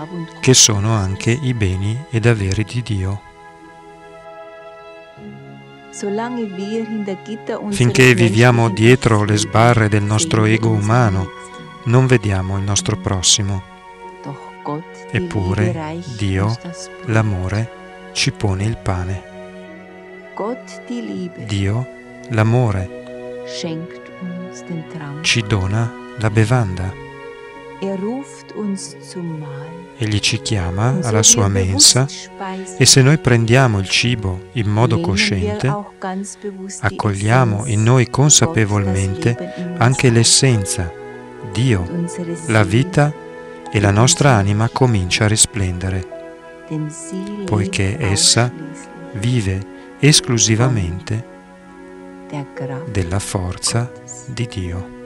che sono anche i beni ed averi di Dio. Finché viviamo dietro le sbarre del nostro ego umano, non vediamo il nostro prossimo. Eppure Dio, l'amore, ci pone il pane. Dio, l'amore, ci dona la bevanda. Egli ci chiama alla sua mensa e se noi prendiamo il cibo in modo cosciente, accogliamo in noi consapevolmente anche l'essenza, Dio, la vita, e la nostra anima comincia a risplendere, poiché essa vive esclusivamente della forza di Dio.